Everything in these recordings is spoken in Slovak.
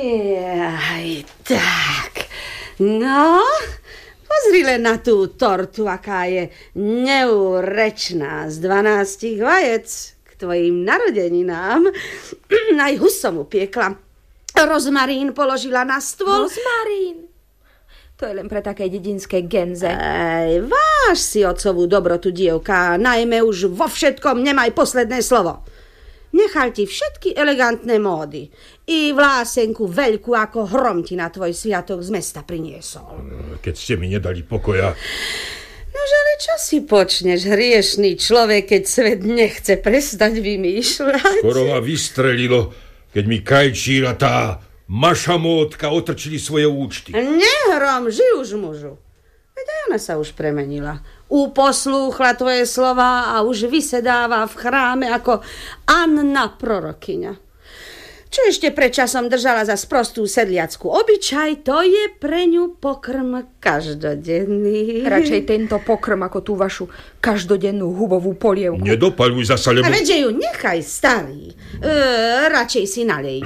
Jaj, tak. No, pozri len na tú tortu, aká je neurečná z 12 vajec k tvojim narodeninám. Aj hus som upiekla. Rozmarín položila na stôl. Rozmarín? To je len pre také dedinské genze. Ej, váž si otcovú dobrotu, dievka, najmä už vo všetkom nemaj posledné slovo. Nechal ti všetky elegantné módy. I vlásenku veľkú ako hrom ti na tvoj sviatok z mesta priniesol. Keď ste mi nedali pokoja. Nože, ale čo si počneš, hriešný človek, keď svet nechce prestať vymýšľať? Skoro ma vystrelilo, keď mi Kajčíra tá mašamódka otrčili svoje účty. Nehrom, ži už mužu. Veď aj ona sa už premenila. Uposlúchla tvoje slova a už vysedáva v chráme ako Anna prorokyňa. Čo ešte pred časom držala za sprostú sedliackú obyčaj, to je pre ňu pokrm každodenný. Radšej tento pokrm ako tú vašu každodennú hubovú polievku. Nedopaľuj zasa, lebo... A veď ju nechaj, starý. Radšej si nalej.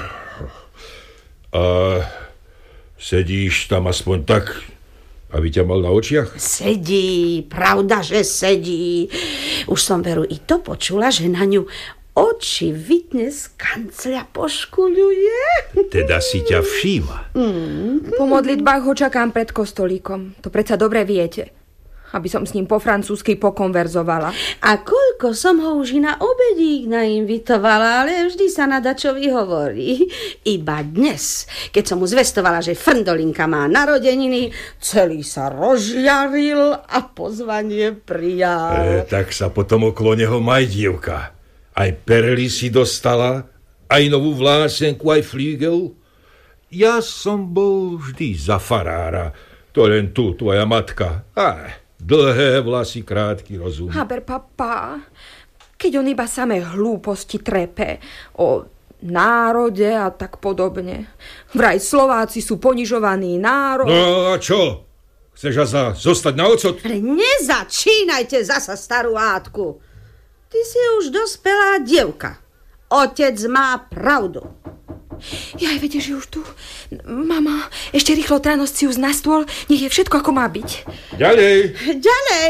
A sedíš tam aspoň tak, aby ťa mal na očiach? Sedí, pravda, že sedí. Už som veru i to počula, že na ňu očividne z kancľa poškuľuje. Teda si ťa všíma. Po modlitbách ho čakám pred kostolíkom. To predsa dobre viete. Aby som s ním po francúzsky pokonverzovala. A koľko som ho už i na obedík nainvitovala, ale vždy sa na dačovi hovorí. Iba dnes, keď som mu zvestovala, že Frndolinka má narodeniny, celý sa rozžiaril a pozvanie prijal. Tak sa potom okolo neho maj, dievka. Aj perly si dostala, aj novú vlásenku, aj flígel. Ja som bol vždy za farára. To len tu, tvoja matka. Dlhé vlasy, krátky rozum. Haber, papá, keď on iba samé hlúposti trepe o národe a tak podobne. Vraj Slováci sú ponižovaný národ. No a čo? Chceš zostať na ocot? Ale nezačínajte zasa starú hádku. Ty si už dospelá dievka. Otec má pravdu. Jaj, viete, že už tu. Mama, ešte rýchlo tránosť si už na stôl. Nech je všetko, ako má byť. Ďalej. Ďalej.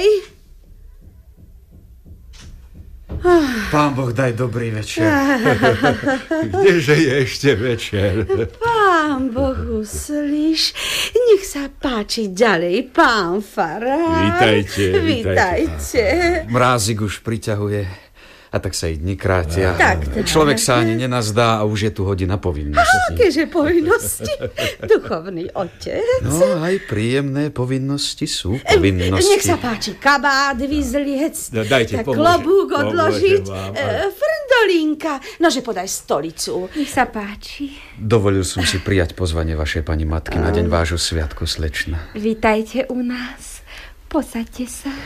Pán Boh, daj dobrý večer. Kdeže je ešte večer? Pán Boh, uslíš. Nech sa páči ďalej, pán farár. Vítajte. Mrázik už priťahuje. A tak sa i dni krátia. Tak. Človek sa ani nenazdá a už je tu hodina povinnosti. Akéže povinnosti? Duchovný otec. No, aj príjemné povinnosti sú povinnosti. Nech sa páči, kabát vyzliec. No, dajte, tak klobúk odložiť. Pomôžem vám. Frndolinka, nože podaj stolicu. Nech sa páči. Dovolil som si prijať pozvanie vašej pani matky na deň vášho sviatku, slečna. Vítajte u nás. Posaďte sa.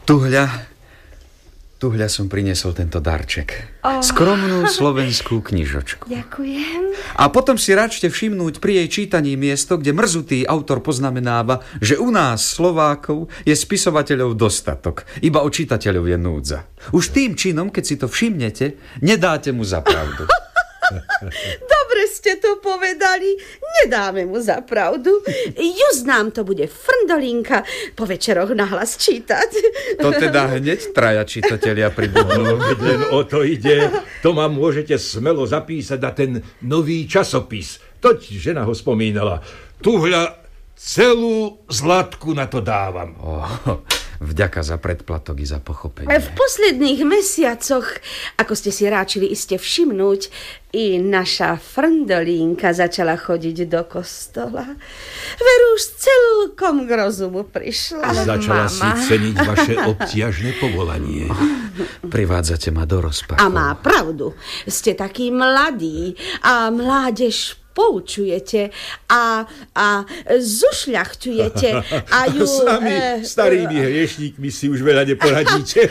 Tuhľa som priniesol tento darček. Skromnú slovenskú knižočku. Ďakujem. A potom si račte všimnúť pri jej čítaní miesto, kde mrzutý autor poznamenáva, že u nás, Slovákov, je spisovateľov dostatok. Iba o čitateľov je núdza. Už tým činom, keď si to všimnete, nedáte mu za pravdu. Dobre ste to povedali, nedáme mu za pravdu. Just nám to bude Frndolinka po večeroch nahlas čítať. To teda hneď traja čitatelia pribudnú. Len o to ide. To ma môžete smelo zapísať na ten nový časopis. Toť žena ho spomínala. Tuhľa celú zlatku na to dávam. Vďaka za predplatok i za pochopenie. V posledných mesiacoch, ako ste si ráčili iste všimnúť, i naša Frndolínka začala chodiť do kostola. Veru už celkom k rozumu prišla. Začala si ceniť vaše obťažné povolanie. Privádzate ma do rozpakov. A má pravdu. Ste takí mladí a mládež poučujete a zušľachťujete a ju... Sami starými hriešníkmi si už veľa neporadíte.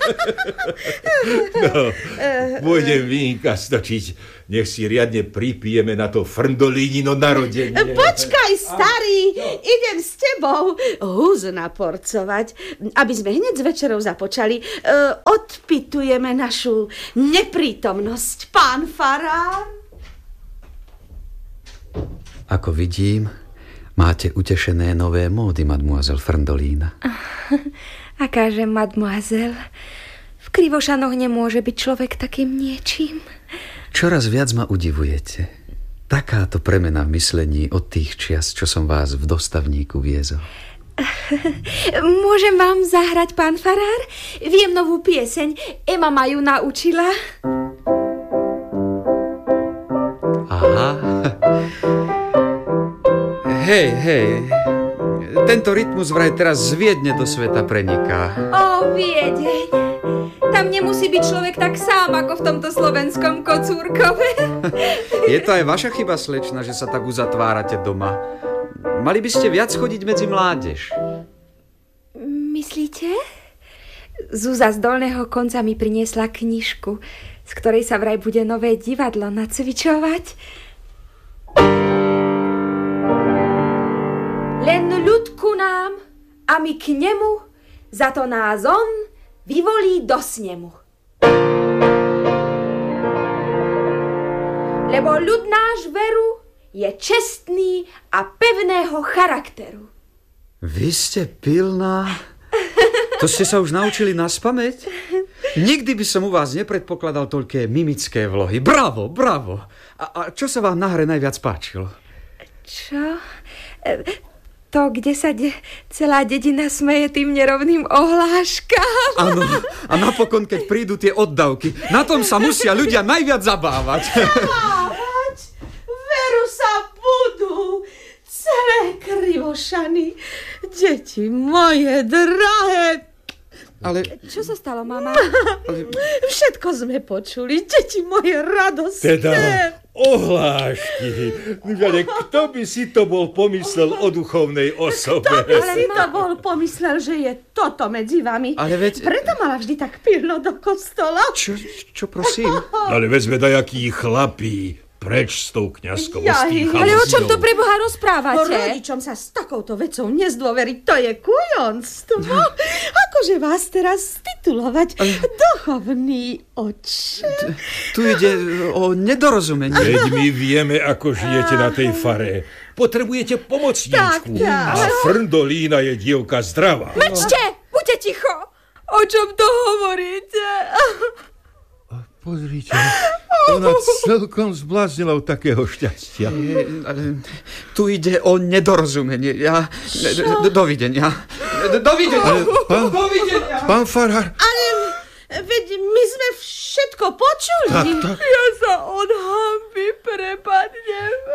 Pôjdem vínka stočiť. Nech si riadne pripijeme na to Frndolínino narodenie. Počkaj, starý, idem s tebou húz naporcovať, aby sme hneď s večerou započali. Odpitujeme našu neprítomnosť, pán farár. Ako vidím, máte utešené nové módy, mademoiselle Frndolína. Akáže, mademoiselle, v Krivošanoch nemôže byť človek takým niečím. Čoraz viac ma udivujete. Takáto premena v myslení od tých čias, čo som vás v dostavníku viezol. Môžem vám zahrať, pán farár? Viem novú pieseň. Ema ma ju naučila. Aha. Hej. Tento rytmus vraj teraz z Viedne do sveta preniká. Ó, Viedeň. Tam nemusí byť človek tak sám, ako v tomto slovenskom kocúrkove. Je to aj vaša chyba, slečna, že sa tak uzatvárate doma. Mali by ste viac chodiť medzi mládež. Myslíte? Zúza z dolného konca mi priniesla knižku, z ktorej sa vraj bude nové divadlo nacvičovať. Len ľud ku nám a my k nemu, za to nás on vyvolí do snemu. Lebo ľud náš veru je čestný a pevného charakteru. Vy ste pilná? To ste sa už naučili naspamäť? Nikdy by som u vás nepredpokladal toľké mimické vlohy. Bravo. A čo sa vám na hre najviac páčilo? Čo? To, kde sa celá dedina smeje tým nerovným ohláškam. Áno, a napokon, keď prídu tie oddavky, na tom sa musia ľudia najviac zabávať. Veru sa budú celé Krivošany. Deti moje drahé. Ale... Čo sa stalo, mama? Všetko sme počuli, deti moje radostné. Teda ohlášky. Ale kto by si to bol pomyslel o duchovnej osobe? Kto by si to bol pomyslel, že je toto medzi vami? Ale veď... Preto mala vždy tak pilno do kostola. Čo prosím? Ale veď sme dajakí chlapí. Preč s tou kňazkou. Ale o čom to pre Boha rozprávate? Rodičom sa s takouto vecou nezdôveriť, to je kujonstvo. Akože vás teraz titulovať duchovný oče? Tu ide o nedorozumenie. Veď my vieme, ako žijete na tej fare. Potrebujete pomocníčku. A Frndolína je dievka zdravá. Mlčte! Buďte ticho! O čom to hovoríte? Pozrite, ona celkom zbláznila od takého šťastia. Tu ide o nedorozumenie. Dovidenia. Pán farár. Ale veď my sme všetko počuli. Tak. Ja sa od hanby prepadnem.